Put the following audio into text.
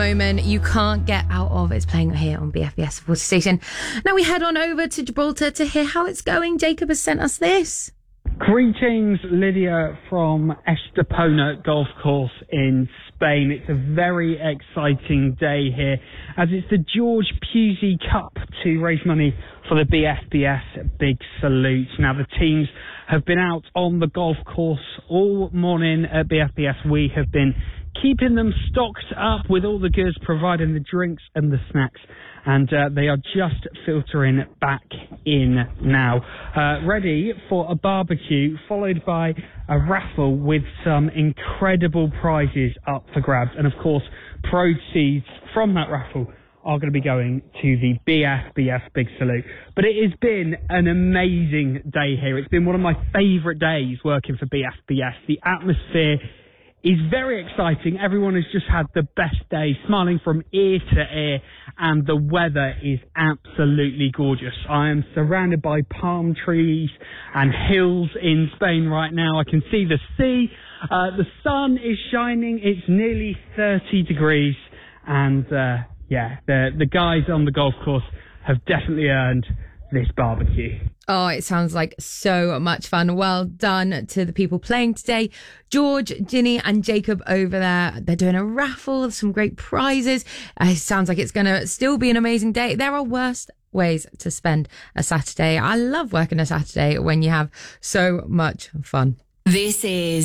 Moment you can't get out of. It's playing here on BFBS Water Station. Now we head on over to Gibraltar to hear how it's going. Jacob has sent us this. Greetings, Lydia from Estepona Golf Course in Spain. It's a very exciting day here as it's the George Pusey Cup to raise money for the BFBS Big Salute. Now the teams have been out on the golf course all morning at BFBS. We have been keeping them stocked up with all the goods, providing the drinks and the snacks, and they are just filtering back in now. Ready for a barbecue, followed by a raffle with some incredible prizes up for grabs. And of course, proceeds from that raffle are going to be going to the BFBS Big Salute. But it has been an amazing day here. It's been one of my favourite days working for BFBS. The atmosphere is very exciting. Everyone has just had the best day, smiling from ear to ear, and the weather is absolutely gorgeous. I am surrounded by palm trees and hills in Spain right now. I can see the sea. The sun is shining. It's nearly 30 degrees. And the guys on the golf course have definitely earned this barbecue. Oh, it sounds like so much fun. Well done to the people playing today. George, Ginny and Jacob over there. They're doing a raffle, some great prizes. It sounds like it's going to still be an amazing day. There are worse ways to spend a Saturday. I love working a Saturday when you have so much fun. This is